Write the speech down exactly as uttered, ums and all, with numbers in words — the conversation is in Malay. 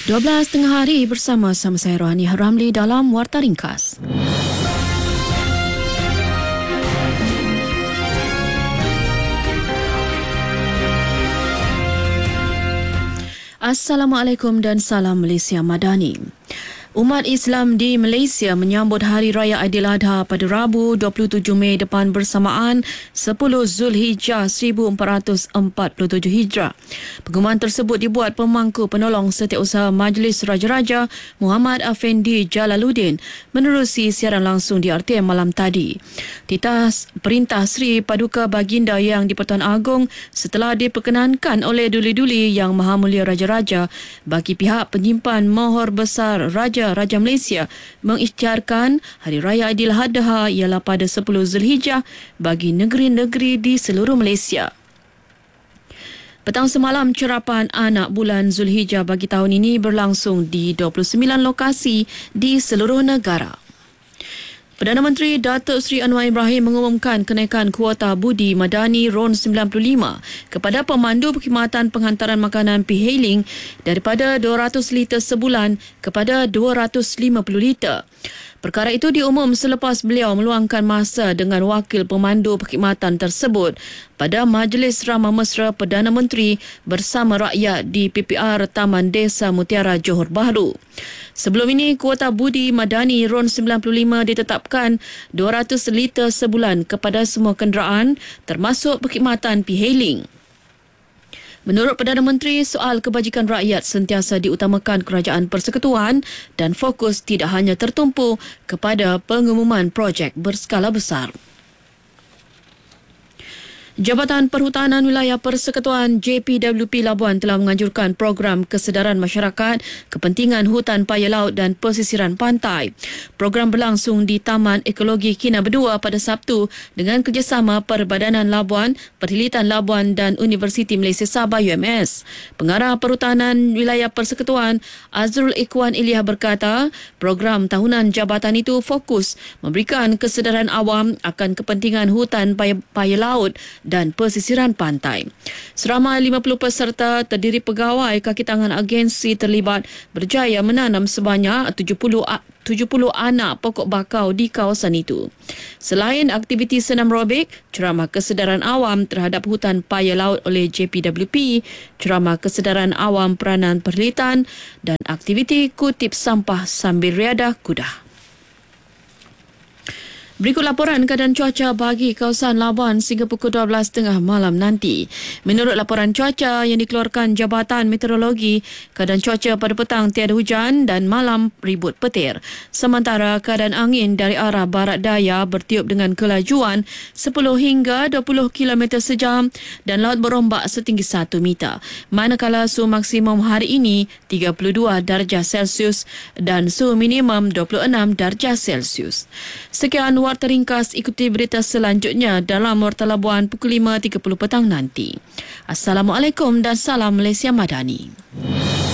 dua belas tengah hari bersama-sama saya Rohani Ramli dalam Warta Ringkas. Assalamualaikum dan salam Malaysia Madani. Umat Islam di Malaysia menyambut Hari Raya Aidiladha pada Rabu dua puluh tujuh Mei depan bersamaan sepuluh Zulhijjah seribu empat ratus empat puluh tujuh Hijrah. Pengumuman tersebut dibuat pemangku penolong Setiausaha Majlis Raja-Raja Muhammad Afendi Jalaluddin menerusi siaran langsung di R T M malam tadi. Titah Perintah Sri Paduka Baginda yang di-Pertuan Agong setelah diperkenankan oleh duli-duli Yang Maha Mulia Raja-Raja bagi pihak penyimpan mohor besar Raja Raja Malaysia mengisytiharkan Hari Raya Aidiladha ialah pada sepuluh Zulhijjah bagi negeri-negeri di seluruh Malaysia. Petang semalam, cerapan anak bulan Zulhijjah bagi tahun ini berlangsung di dua puluh sembilan lokasi di seluruh negara. Perdana Menteri Datuk Seri Anwar Ibrahim mengumumkan kenaikan kuota budi madani R O N sembilan puluh lima kepada pemandu perkhidmatan penghantaran makanan P-Hailing daripada dua ratus liter sebulan kepada dua ratus lima puluh liter. Perkara itu diumum selepas beliau meluangkan masa dengan wakil pemandu perkhidmatan tersebut pada Majlis Ramah Mesra Perdana Menteri bersama rakyat di P P R Taman Desa Mutiara Johor Bahru. Sebelum ini, kuota budi madani R O N sembilan puluh lima ditetapkan dua ratus liter sebulan kepada semua kenderaan termasuk perkhidmatan P-Hailing. Menurut Perdana Menteri, soal kebajikan rakyat sentiasa diutamakan Kerajaan Persekutuan dan fokus tidak hanya tertumpu kepada pengumuman projek berskala besar. Jabatan Perhutanan Wilayah Persekutuan J P W P Labuan telah menganjurkan program kesedaran masyarakat kepentingan hutan paya laut dan pesisiran pantai. Program berlangsung di Taman Ekologi Kinabalu pada Sabtu dengan kerjasama Perbadanan Labuan, Perkhidmatan Labuan dan Universiti Malaysia Sabah U M S. Pengarah Perhutanan Wilayah Persekutuan Azrul Ikhwan Ilyah berkata, program tahunan jabatan itu fokus memberikan kesedaran awam akan kepentingan hutan paya, paya laut dan pesisiran pantai. Seramai lima puluh peserta terdiri pegawai kaki tangan agensi terlibat berjaya menanam sebanyak tujuh puluh anak pokok bakau di kawasan itu. Selain aktiviti senam robik, ceramah kesedaran awam terhadap hutan paya laut oleh J P W P, ceramah kesedaran awam peranan perkhidmatan dan aktiviti kutip sampah sambil riadah kuda. Berikut laporan keadaan cuaca bagi kawasan Labuan sehingga pukul dua belas tiga puluh malam nanti. Menurut laporan cuaca yang dikeluarkan Jabatan Meteorologi, keadaan cuaca pada petang tiada hujan dan malam ribut petir. Sementara keadaan angin dari arah barat daya bertiup dengan kelajuan sepuluh hingga dua puluh kilometer sejam dan laut berombak setinggi satu meter. Manakala suhu maksimum hari ini tiga puluh dua darjah Celsius dan suhu minimum dua puluh enam darjah Celsius. Sekian Warta Ringkas, ikuti berita selanjutnya dalam Warta Labuan pukul lima tiga puluh petang nanti. Assalamualaikum dan salam Malaysia Madani.